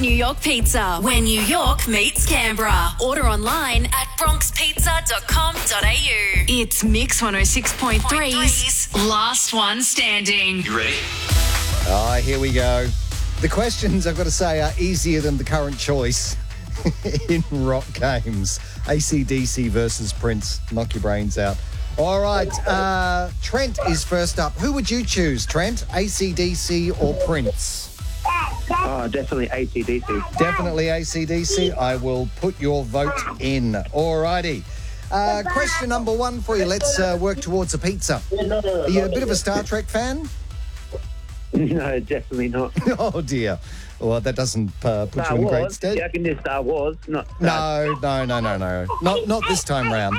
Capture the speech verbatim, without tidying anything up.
Bronx, New York pizza, where New York meets Canberra. Order online at bronx pizza dot com dot a u. It's Mix one oh six point three's Last One Standing. You ready? Ah, here we go. The questions, I've got to say, are easier than the current choice in rock games. A C D C versus Prince. Knock your brains out. All right, uh, Trent is first up. Who would you choose, Trent? A C D C or Prince? Oh, definitely A C D C. Definitely A C D C. I will put your vote in. All righty. Uh, question number one for you. Let's uh, work towards a pizza. Are you a bit of a Star Trek fan? No, definitely not. Oh, dear. Well, that doesn't uh, put Star you in Wars. great stead. Yeah, I can do Star Wars. Not No, no, no, no, no. Not, not this time round.